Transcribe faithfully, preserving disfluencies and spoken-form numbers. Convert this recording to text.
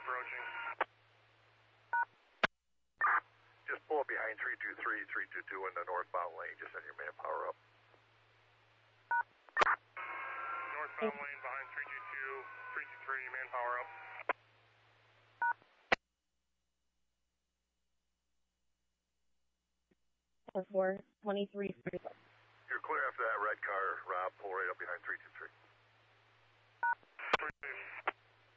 approaching. Just pull up behind three two three, three two two in the northbound lane. Just send your manpower up. Northbound lane behind three two two, three two three, manpower up. four twenty-three. You're clear after that red car, Rob. Pull right up behind three two three.